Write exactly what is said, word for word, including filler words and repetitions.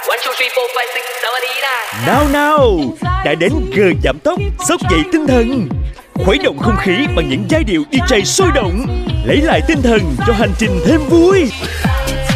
Nào nào, đã đến giờ giảm tốc, xốc dậy tinh thần, khuấy động không khí bằng những giai điệu đi jay sôi động, lấy lại tinh thần cho hành trình thêm vui.